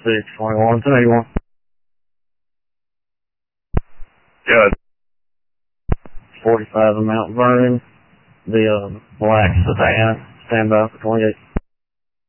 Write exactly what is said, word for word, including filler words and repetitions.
six twenty-one, ten eighty-one. Good. forty-five of Mount Vernon, the uh, black sedan, stand by for twenty-eight.